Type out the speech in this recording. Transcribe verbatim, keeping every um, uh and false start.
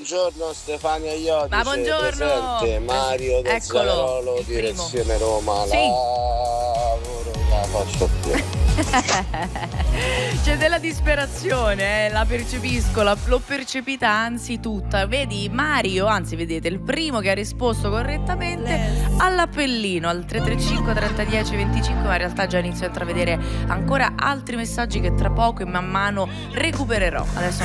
buongiorno Stefania Iodice. Ma buongiorno. Presente Mario da Eccolo, Zagarolo, il primo. direzione Roma. Sì. Lavoro, la faccio più. C'è della disperazione, eh, la percepisco, la, l'ho percepita anzi tutta. Vedi Mario, anzi vedete, il primo che ha risposto correttamente all'appellino al tre tre cinque trenta dieci venticinque, ma in realtà già inizio a intravedere ancora altri messaggi che tra poco e man mano recupererò. Adesso